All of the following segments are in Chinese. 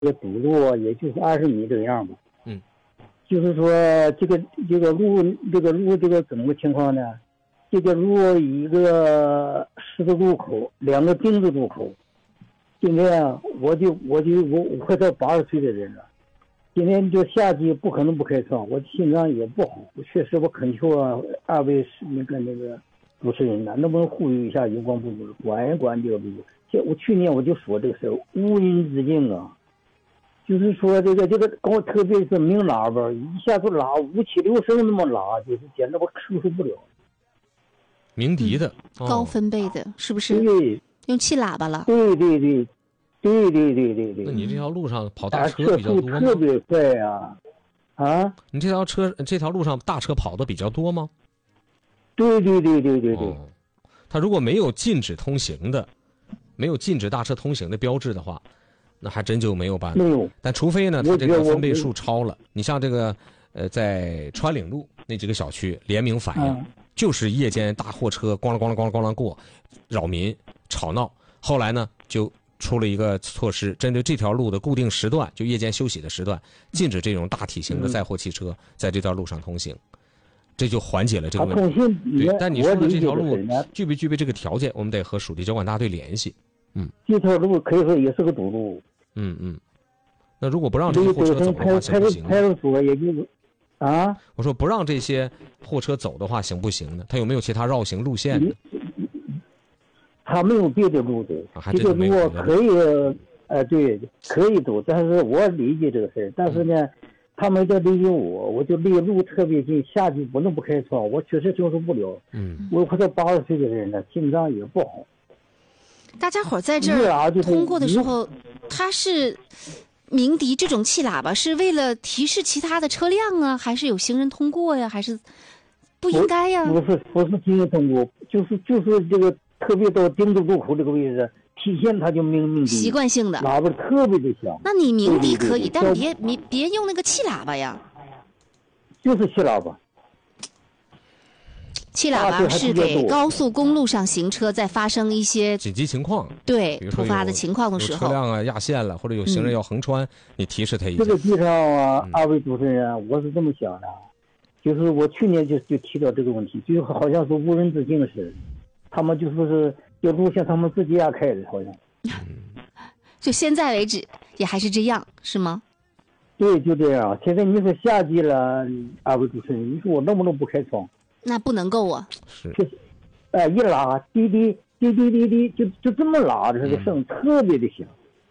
个堵路也就是20米这个样吧。就是说这个路怎么个情况呢？这个路一个十字路口，2个丁字路口。今天我快到80岁的人了，今天就夏季不可能不开窗，我心脏也不好，确实我恳求2位那个主持人呢，能不能呼吁一下有关部门管一管这个路？我去年我就说这个事儿，无人之境啊。就是说这个特别是鸣喇叭，一下子拉576声那么拉，就是简直我承受不了。 鸣笛的， 高分贝的，是不是？ 对， 用气喇叭了。 对。 那你这条路上跑大车比较多吗？ 特别快啊！ 你这条路上大车跑的比较多吗？ 对。 他如果没有禁止通行的，没有禁止大车通行的标志的话，那还真就没有办法。 没有。 但除非呢，它这个分贝数超了。你像这个在川岭路那几个小区联名反映，就是夜间大货车咣啷过，扰民吵闹。后来呢，就出了一个措施，针对这条路的固定时段，就夜间休息的时段，禁止这种大体型的载货汽车在这条路上通行。这就缓解了这个问题。对，但你说的这条路具不具备这个条件，我们得和属地交管大队联系。 这条路可以说也是个堵路。 那如果不让这些货车走的话，行不行？ 派出所也就是我说不让这些货车走的话，行不行呢？他有没有其他绕行路线呢？ 他没有别的路子，这个路可以，对，可以走，但是我理解这个事儿，但是呢，他们在理解我就离路特别近，夏季不能不开窗，我确实承受不了。我快到80岁的人了，心脏也不好。 大家伙在这儿通过的时候，他是鸣笛这种气喇叭是为了提示其他的车辆啊，还是有行人通过呀，还是不应该呀？ 不是行人通过，就是这个特别到丁字路口这个位置，提前他就鸣笛， 习惯性的喇叭特别的响。 那你鸣笛可以，但别用那个气喇叭呀。 就是气喇叭。 气喇叭是给高速公路上行车在发生一些紧急情况， 对突发的情况的时候， 有车辆压线了，或者有行人要横穿，你提示他一下。 这个地方2位主持人，我是这么想的，就是我去年就提到这个问题，就好像是无人之境的事，他们就说是要录像他们自己家开的，好像。 就现在为止也还是这样，是吗？ 对，就这样。现在你说夏季了，2位主持人，你说我能不能不开窗？ 那不能够啊。 是。 一拉滴滴，就这么拉的，这个声特别的响。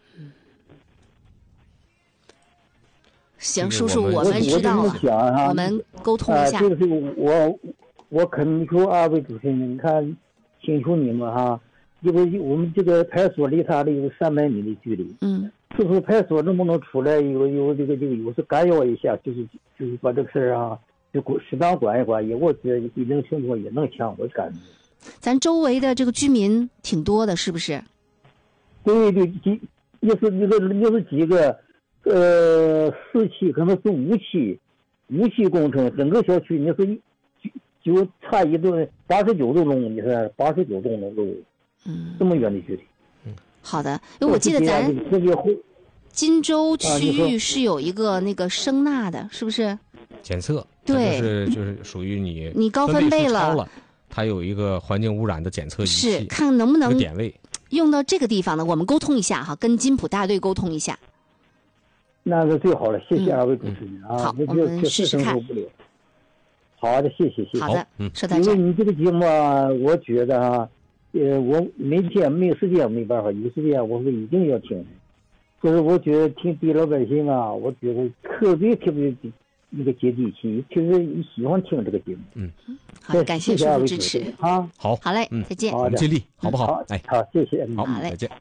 行，叔叔，我们知道了，我们沟通一下。 就是我恳求2位主持人，你看，请求你们因为我们这个派出所离他的有300米的距离。是不是派出所能不能出来有这个有时干扰一下，就是把这个事儿就适当管一管，我觉得一定程度也能抢我感觉。 咱周围的这个居民挺多的，是不是？ 对，也是几个4期，可能是5期工程，整个小区你说就差一顿89多弄，你说89栋的路，这么远的距离。 好的，因为我记得咱金州区域是有一个那个声呐的，是不是？ 检测， 对， 就是属于你高分贝了，它有一个环境污染的检测仪器， 是看能不能点位用到这个地方呢？我们沟通一下跟金浦大队沟通一下。 那是最好了，谢谢2位主持人好，我们试试看。 好的，谢谢。 好的，说到这。 因为你这个节目我觉得我每天没有时间没办法，有时间我是一定要听。可是我觉得听对老百姓我觉得特别那个接地气，确实喜欢听这个节目。 好，感谢叔叔支持好嘞，再见。 我们尽力，好不好？ 好，谢谢。 好， 再见。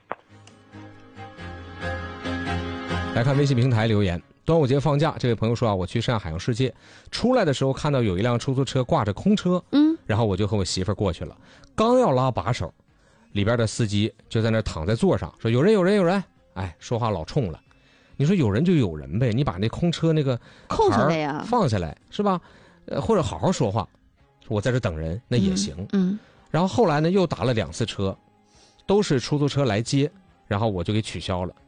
来看微信平台留言，端午节放假，这位朋友说我去上海洋世界，出来的时候看到有一辆出租车挂着空车，然后我就和我媳妇过去了，刚要拉把手，里边的司机就在那躺在座上说有人，说话老冲了。你说有人就有人呗，你把那空车那个扣下来呀， 放下来是吧？或者好好说话，我在这等人那也行。然后后来呢又打了2次车，都是出租车来接，然后我就给取消了。